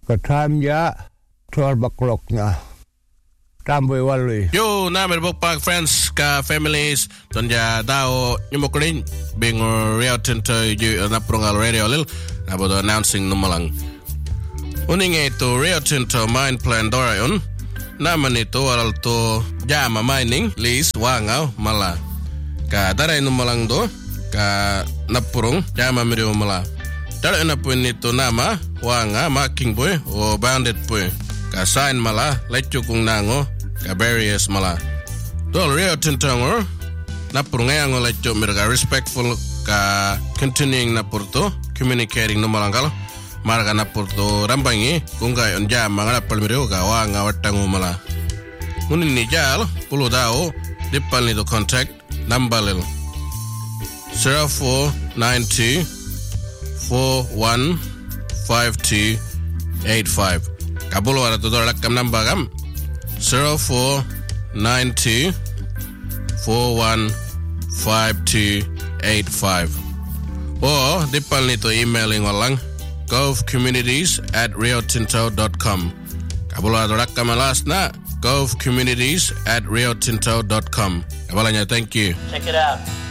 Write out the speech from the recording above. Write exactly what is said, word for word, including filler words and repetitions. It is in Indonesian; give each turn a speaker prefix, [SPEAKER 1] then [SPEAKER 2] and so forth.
[SPEAKER 1] Katamya Torbakrokna. Tamboy Wally.
[SPEAKER 2] Yo, namin Bookpark friends ka families tonja dao nyumokrin bing Rio Tinto yu naprungal radio lil nabodo announcing numalang. Uning ito Rio Tinto mine plan dorayon naman ito alal to jama mining lease wangaw mala ka daray numalang do ka napurung jama mirio mala daray na po nito nama wanga marking boy o bounded boy ka sign mala lecho kung nango ka barriers mala dol Rio Tinto ngor napurung ngayang lecho mirga respectful ka continuing napurto communicating numalang kalo marga napurto rambangi kungai on jam mangala palmirio ga wanga watangu mala munin ni jal pulu dao dipal ni to contact number lil zero four nine two four one five two eight five kabulo ara to dor kam number gam zero four nine two four one five two eight five o dipal ni to emailing walang govcommunities at riotinto dot com. Kabula dorak kamalas na govcommunities at riotinto dot com. Kabalanya, thank you.
[SPEAKER 3] Check it out.